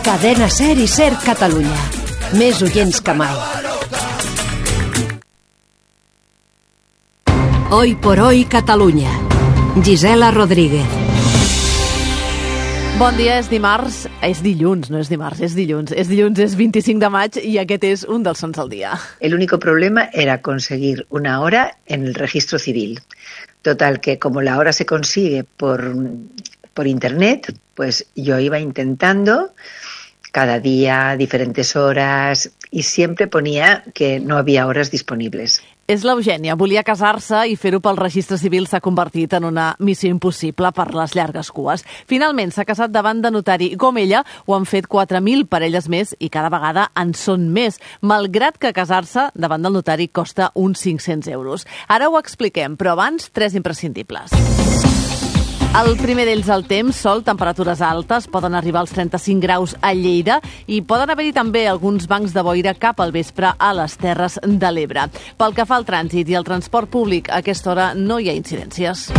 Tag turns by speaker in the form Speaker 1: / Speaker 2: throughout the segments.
Speaker 1: Cadena Ser i Ser Catalunya. Més oients que mai. Hoy por hoy Catalunya. Gisela Rodríguez.
Speaker 2: Bon dia, és dimarts, és dilluns, no és dimarts, és dilluns. És dilluns, és 25 de maig i aquest és un dels sons del dia.
Speaker 3: El único problema era conseguir una hora en el registro civil. Total, que como la hora se consigue por internet, pues yo iba intentando cada día diferentes horas y siempre ponía que no había horas disponibles.
Speaker 2: És l'Eugènia, volia casar-se i fer-ho pel registre civil s'ha convertit en una missió impossible per les llargues cues. Finalment s'ha casat davant de notari i com ella ho han fet 4.000 parelles més i cada vegada en són més, malgrat que casar-se davant del notari costa uns 500 euros. Ara ho expliquem, però abans 3 imprescindibles. El primer d'ells, el temps, sol, temperatures altes, poden arribar als 35 graus a Lleida i poden haver-hi també alguns bancs de boira cap al vespre a les Terres de l'Ebre. Pel que fa al trànsit i al transport públic, a aquesta hora no hi ha incidències.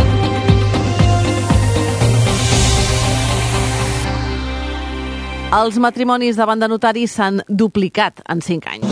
Speaker 2: Els matrimonis davant de notari s'han duplicat en 5 anys.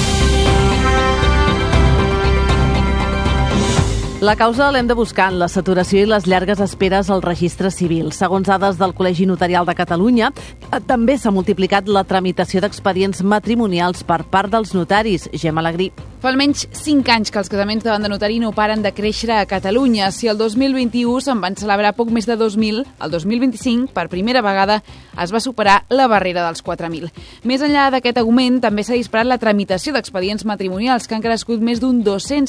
Speaker 2: La causa l'hem de buscar en la saturació i les llargues esperes al registre civil. Segons dades del Col·legi Notarial de Catalunya, també s'ha multiplicat la tramitació d'expedients matrimonials per part dels notaris. Gemma Alegrí.
Speaker 4: Fa almenys 5 anys que els casaments davant de notari no paren de créixer a Catalunya. Si el 2021 se'n van celebrar poc més de 2.000, el 2025, per primera vegada, es va superar la barrera dels 4.000. Més enllà d'aquest augment, també s'ha disparat la tramitació d'expedients matrimonials, que han crescut més d'un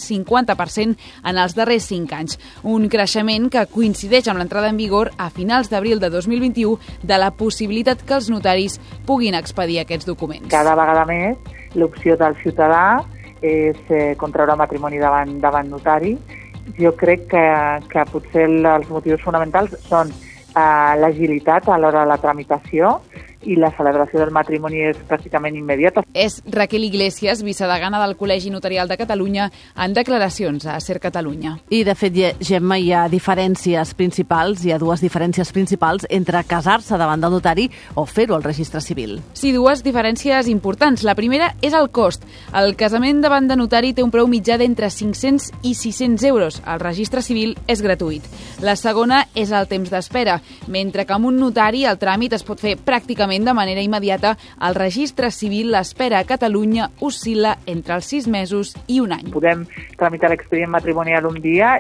Speaker 4: 250% en els darrers 5 anys. Un creixement que coincideix amb l'entrada en vigor a finals d'abril de 2021 de la possibilitat que els notaris puguin expedir aquests documents.
Speaker 5: Cada vegada més l'opció del ciutadà és contraure matrimoni davant notari. Jo crec que potser els motius fonamentals són l'agilitat a l'hora de la tramitació i la celebració del matrimoni és pràcticament immediata.
Speaker 4: És Raquel Iglesias, vicedegana del Col·legi Notarial de Catalunya, en declaracions a Ser Catalunya.
Speaker 2: I, de fet, Gemma, hi ha diferències principals, hi ha 2 diferències principals entre casar-se davant del notari o fer-ho al registre civil.
Speaker 4: Sí, 2 diferències importants. La primera és el cost. El casament davant de notari té un preu mitjà d'entre 500 i 600 euros. El registre civil és gratuït. La segona és el temps d'espera. Mentre que amb un notari el tràmit es pot fer pràcticament de manera immediata, al registre civil l'espera a Catalunya oscil·la entre els 6 mesos i 1 any.
Speaker 5: Podem tramitar l'expedient matrimonial un dia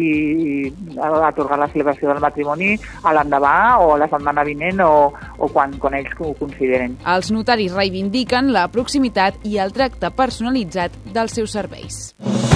Speaker 5: i atorgar la celebració del matrimoni a l'endemà o la setmana vinent o quan ells ho consideren.
Speaker 4: Els notaris reivindiquen la proximitat i el tracte personalitzat dels seus serveis.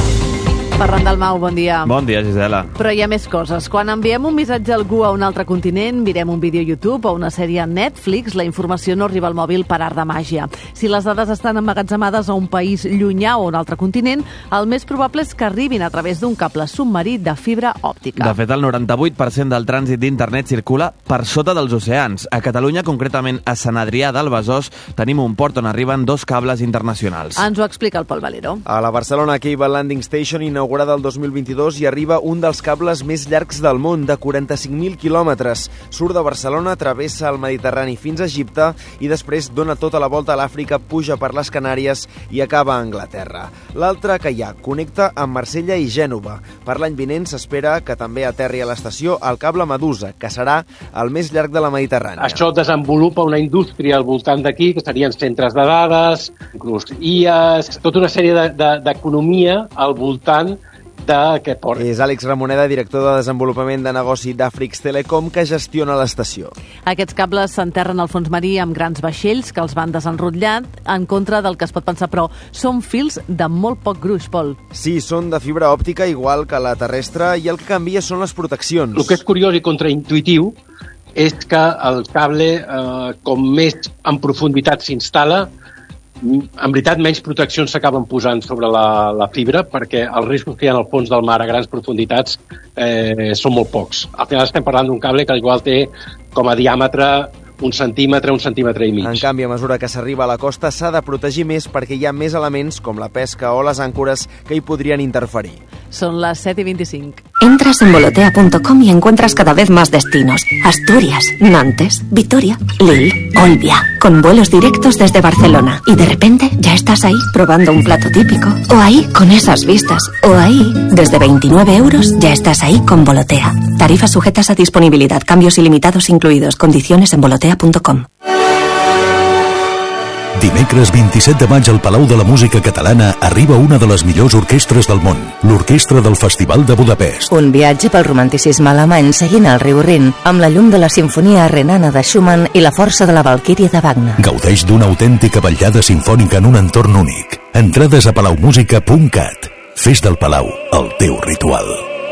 Speaker 2: Ferran Dalmau, bon dia.
Speaker 6: Bon dia, Gisela.
Speaker 2: Però hi ha més coses. Quan enviem un missatge a algú a un altre continent, mirem un vídeo a YouTube o una sèrie a Netflix, la informació no arriba al mòbil per art de màgia. Si les dades estan emmagatzemades a un país llunyà o a un altre continent, el més probable és que arribin a través d'un cable submarí de fibra òptica.
Speaker 6: De fet, el 98% del trànsit d'internet circula per sota dels oceans. A Catalunya, concretament a Sant Adrià del Besòs, tenim un port on arriben 2 cables internacionals.
Speaker 2: Ens ho explica el Pol Valero.
Speaker 7: A la Barcelona Cable Landing Station inaugurada el 2022 hi arriba un dels cables més llargs del món, de 45.000 quilòmetres. Surt de Barcelona, travessa el Mediterrani fins a Egipte i després dona tota la volta a l'Àfrica, puja per les Canàries i acaba a Anglaterra. L'altre que hi ha connecta amb Marsella i Gènova. Per l'any vinent s'espera que també aterri a l'estació el cable Medusa, que serà el més llarg de la Mediterrània.
Speaker 8: Això desenvolupa una indústria al voltant d'aquí, que serien centres de dades, inclús IAs, tota una sèrie d'economia al voltant d'aquest port.
Speaker 7: És Àlex Ramoneda, director de desenvolupament de negoci d'Afrix Telecom, que gestiona l'estació.
Speaker 2: Aquests cables s'enterren al fons marí amb grans vaixells que els van desenrotllant en contra del que es pot pensar, però són fils de molt poc gruix, Pol.
Speaker 7: Sí, són de fibra òptica igual que la terrestre i el que canvia són les proteccions.
Speaker 8: El que és curiós i contraintuitiu és que el cable, com més en profunditat s'instal·la, en veritat menys proteccions s'acaben posant sobre la fibra, perquè els riscos que hi ha al fons del mar a grans profunditats són molt pocs. Al final estem parlant d'un cable que igual té com a diàmetre 1 centímetre, 1 centímetre i mig.
Speaker 7: En canvi, a mesura que s'arriba a la costa s'ha de protegir més perquè hi ha més elements com la pesca o les àncores que hi podrien interferir.
Speaker 2: Són les 7:25.
Speaker 9: Entras en volotea.com y encuentras cada vez más destinos. Asturias, Nantes, Vitoria, Lille, Olbia, con vuelos directos desde Barcelona. Y de repente ya estás ahí probando un plato típico. O ahí con esas vistas. O ahí, desde 29 euros, ya estás ahí con Volotea. Tarifas sujetas a disponibilidad, cambios ilimitados incluidos, condiciones en volotea.com.
Speaker 10: Dimecres 27 de maig al Palau de la Música Catalana arriba una de les millors orquestres del món, l'Orquestra del Festival de Budapest.
Speaker 11: Un viatge pel romanticisme alemany seguint el riu Rin, amb la llum de la Sinfonia Renana de Schumann i la força de la Valquíria de Wagner.
Speaker 10: Gaudeix d'una autèntica ballada sinfònica en un entorn únic. Entrades a palaumusica.cat. Fes del Palau el teu ritual.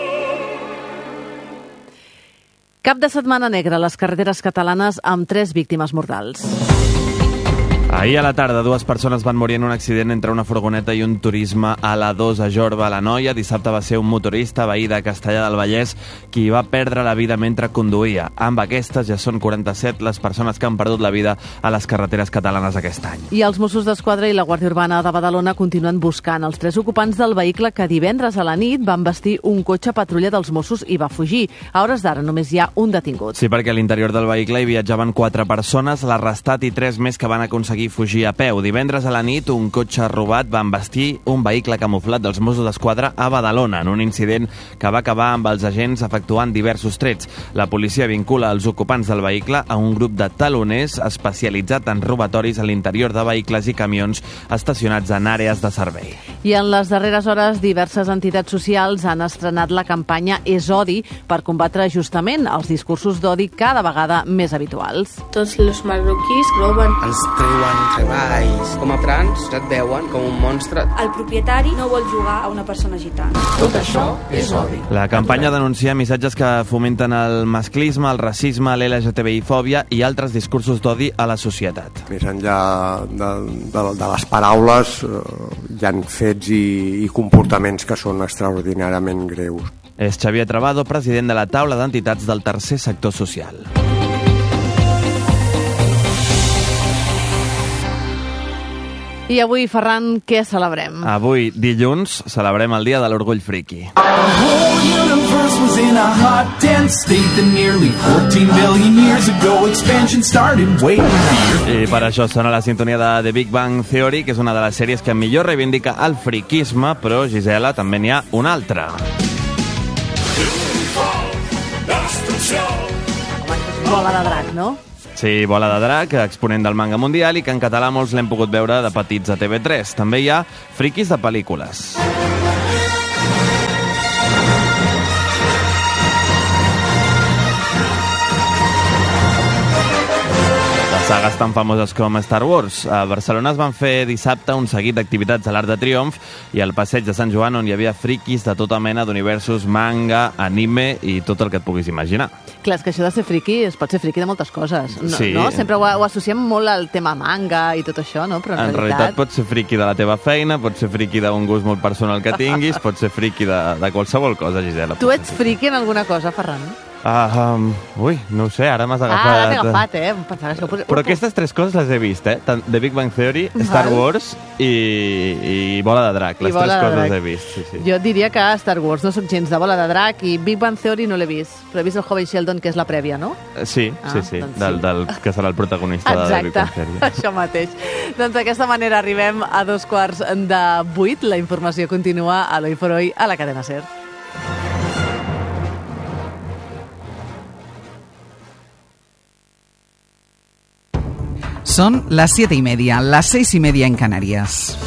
Speaker 2: Cap de setmana negra a les carreteres catalanes amb 3 víctimes mortals.
Speaker 6: Ahir a la tarda, 2 persones van morir en un accident entre una furgoneta i un turisme a la 2 a Jorba, a l'Anoia. Dissabte va ser un motorista veí de Castellar del Vallès qui va perdre la vida mentre conduïa. Amb aquestes ja són 47 les persones que han perdut la vida a les carreteres catalanes aquest any.
Speaker 2: I els Mossos d'Esquadra i la Guàrdia Urbana de Badalona continuen buscant els 3 ocupants del vehicle que divendres a la nit van vestir un cotxe patrulla dels Mossos i va fugir. A hores d'ara només hi ha un detingut.
Speaker 6: Sí, perquè a l'interior del vehicle hi viatjaven 4 persones, l'arrestat i 3 més que van aconseguir fugir a peu. Divendres a la nit, un cotxe robat va embestir un vehicle camuflat dels Mossos d'Esquadra a Badalona, en un incident que va acabar amb els agents efectuant diversos trets. La policia vincula els ocupants del vehicle a un grup de taloners especialitzat en robatoris a l'interior de vehicles i camions estacionats en àrees de servei.
Speaker 2: I en les darreres hores, diverses entitats socials han estrenat la campanya És Odi per combatre justament els discursos d'odi cada vegada més habituals.
Speaker 12: Tots els marroquís roben.
Speaker 13: Els treuen treballs. Com a trans et veuen com un monstre.
Speaker 12: El propietari no vol jugar a una persona gitana.
Speaker 13: Tot això és odi.
Speaker 6: La campanya denuncia missatges que fomenten el masclisme, el racisme, l'LGTBI-fòbia i altres discursos d'odi a la societat.
Speaker 14: Més enllà de les paraules, hi ha fets i comportaments que són extraordinàriament greus.
Speaker 6: És Xavier Travado, president de la taula d'entitats del tercer sector social.
Speaker 2: I avui, Ferran, què celebrem?
Speaker 6: Avui, dilluns, celebrem el Dia de l'Orgull Friki. I per això sona la sintonia de The Big Bang Theory, que és una de les sèries que millor reivindica el friquisme, però, Gisela, també n'hi ha una altra.
Speaker 2: Bola de drac, no?
Speaker 6: Sí, Bola de drac, exponent del manga mundial i que en català molts l'hem pogut veure de petits a TV3. També hi ha friquis de pel·lícules. Sagues tan famoses com Star Wars. A Barcelona es van fer dissabte un seguit d'activitats a l'Arc de Triomf i al passeig de Sant Joan on hi havia friquis de tota mena d'universos, manga, anime i tot el que et puguis imaginar.
Speaker 2: Clar, és que això de ser friqui es pot ser friqui de moltes coses. No,
Speaker 6: sí.
Speaker 2: No? Sempre ho associem molt al tema manga i tot això, no? Però en
Speaker 6: realitat pots ser friqui de la teva feina, pots ser friqui d'un gust molt personal que tinguis, pots ser friqui de qualsevol cosa, Gisela.
Speaker 2: Tu ets friqui en alguna cosa, Ferran?
Speaker 6: Ui, no ho sé, ara m'has agafat...
Speaker 2: Ara t'he agafat,
Speaker 6: Però aquestes 3 coses les he vist, Tant The Big Bang Theory, Star Wars i Bola de drac. Les 3 coses les he vist, sí.
Speaker 2: Jo diria que Star Wars no soc gens de Bola de drac i Big Bang Theory no l'he vist, però he vist el Joven Sheldon, que és la prèvia, no?
Speaker 6: Sí,
Speaker 2: doncs
Speaker 6: del que serà el protagonista de Big Bang Theory.
Speaker 2: Exacte, això mateix. Doncs d'aquesta manera arribem a 7:45. La informació continua a l'Hoy por Hoy a la cadena SER.
Speaker 15: Son las 7:30, las 6:30 en Canarias.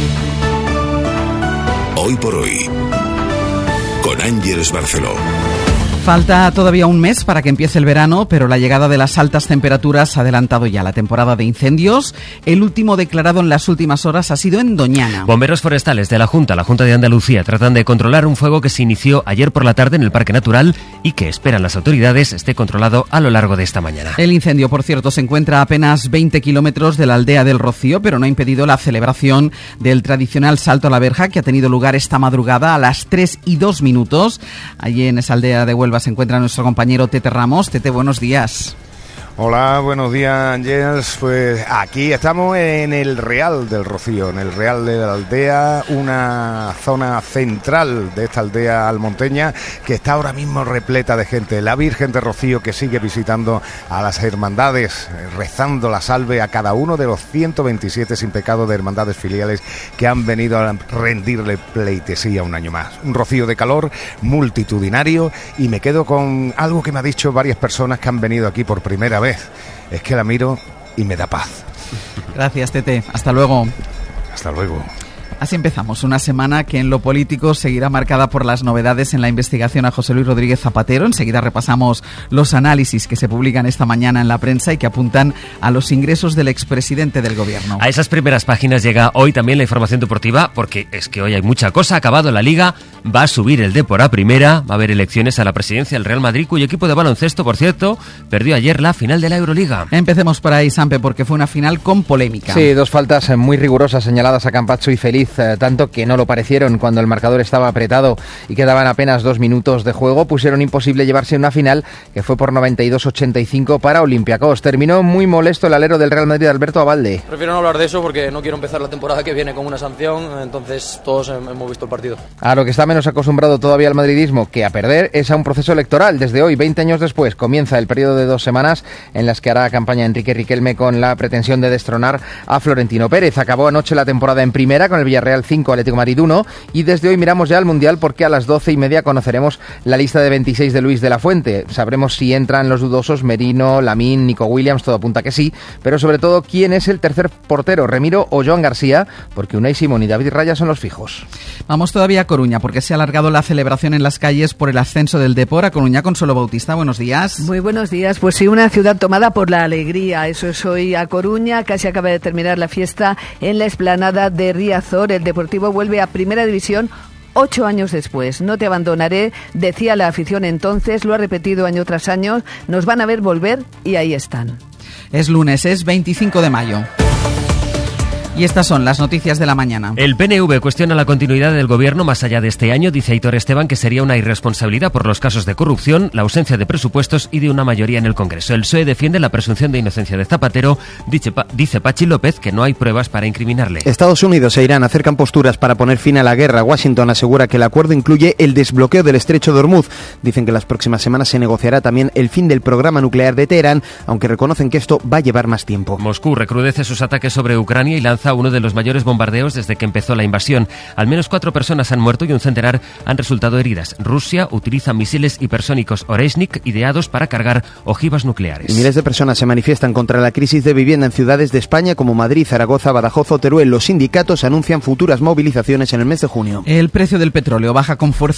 Speaker 10: Hoy por Hoy, con Ángeles Barceló.
Speaker 15: Falta todavía un mes para que empiece el verano, pero la llegada de las altas temperaturas ha adelantado ya la temporada de incendios. El último declarado en las últimas horas ha sido en Doñana.
Speaker 16: Bomberos forestales de la Junta de Andalucía, tratan de controlar un fuego que se inició ayer por la tarde en el Parque Natural y que esperan las autoridades esté controlado a lo largo de esta mañana.
Speaker 15: El incendio, por cierto, se encuentra a apenas 20 kilómetros de la aldea del Rocío, pero no ha impedido la celebración del tradicional salto a la verja que ha tenido lugar esta madrugada a las 3:02. Allí en esa aldea de Huelva se encuentra nuestro compañero Tete Ramos. Tete, buenos días.
Speaker 17: Hola, buenos días, Ángels. Pues aquí estamos en el Real del Rocío, en el Real de la Aldea, una zona central de esta aldea almonteña que está ahora mismo repleta de gente. La Virgen de Rocío que sigue visitando a las hermandades, rezando la salve a cada uno de los 127 sin pecado de hermandades filiales que han venido a rendirle pleitesía un año más. Un rocío de calor multitudinario, y me quedo con algo que me ha dicho varias personas que han venido aquí por primera vez. Es que la miro y me da paz.
Speaker 15: Gracias, Tete. Hasta luego.
Speaker 17: Hasta luego.
Speaker 15: Así empezamos una semana que en lo político seguirá marcada por las novedades en la investigación a José Luis Rodríguez Zapatero. Enseguida repasamos los análisis que se publican esta mañana en la prensa y que apuntan a los ingresos del expresidente del gobierno.
Speaker 16: A esas primeras páginas llega hoy también la información deportiva, porque es que hoy hay mucha cosa. Ha acabado la Liga, va a subir el Depor a primera, va a haber elecciones a la presidencia del Real Madrid, cuyo equipo de baloncesto, por cierto, perdió ayer la final de la Euroliga.
Speaker 15: Empecemos por ahí, Sampe, porque fue una final con polémica.
Speaker 18: Sí, dos faltas muy rigurosas señaladas a Campazzo y Feliz, tanto que no lo parecieron cuando el marcador estaba apretado y quedaban apenas 2 minutos de juego. Pusieron imposible llevarse una final que fue por 92-85 para Olympiacos. Terminó muy molesto el alero del Real Madrid, Alberto Abalde.
Speaker 19: Prefiero no hablar de eso porque no quiero empezar la temporada que viene con una sanción, entonces todos hemos visto el partido.
Speaker 18: A lo que está menos acostumbrado todavía el madridismo que a perder es a un proceso electoral. Desde hoy, 20 años después, comienza el periodo de 2 semanas en las que hará campaña Enrique Riquelme con la pretensión de destronar a Florentino Pérez. Acabó anoche la temporada en primera con el Villarreal 5, Atlético Madrid 1, y desde hoy miramos ya al Mundial porque a las 12:30 conoceremos la lista de 26 de Luis de la Fuente. Sabremos si entran los dudosos Merino, Lamín, Nico Williams, todo apunta que sí, pero sobre todo quién es el tercer portero, Remiro o Joan García, porque Unai Simón y David Raya son los fijos.
Speaker 15: Vamos todavía a Coruña porque se ha alargado la celebración en las calles por el ascenso del Depor. A Coruña, Consuelo Bautista, buenos días.
Speaker 20: Muy buenos días. Pues sí, una ciudad tomada por la alegría. Eso es hoy a Coruña. Casi acaba de terminar la fiesta en la explanada de Riazor. El Deportivo vuelve a Primera División 8 años después. No te abandonaré, decía la afición entonces, lo ha repetido año tras año. Nos van a ver volver y ahí están.
Speaker 15: Es lunes, es 25 de mayo. Y estas son las noticias de la mañana.
Speaker 16: El PNV cuestiona la continuidad del gobierno más allá de este año. Dice Aitor Esteban que sería una irresponsabilidad por los casos de corrupción, la ausencia de presupuestos y de una mayoría en el Congreso. El PSOE defiende la presunción de inocencia de Zapatero. Dice Pachi López que no hay pruebas para incriminarle.
Speaker 21: Estados Unidos e Irán acercan posturas para poner fin a la guerra. Washington asegura que el acuerdo incluye el desbloqueo del estrecho de Hormuz. Dicen que las próximas semanas se negociará también el fin del programa nuclear de Teherán, aunque reconocen que esto va a llevar más tiempo.
Speaker 16: Moscú recrudece sus ataques sobre Ucrania y lanza uno de los mayores bombardeos desde que empezó la invasión. Al menos 4 personas han muerto y un centenar han resultado heridas. Rusia utiliza misiles hipersónicos Oreshnik ideados para cargar ojivas nucleares.
Speaker 21: Y miles de personas se manifiestan contra la crisis de vivienda en ciudades de España como Madrid, Zaragoza, Badajoz o Teruel. Los sindicatos anuncian futuras movilizaciones en el mes de junio.
Speaker 15: El precio del petróleo baja con fuerza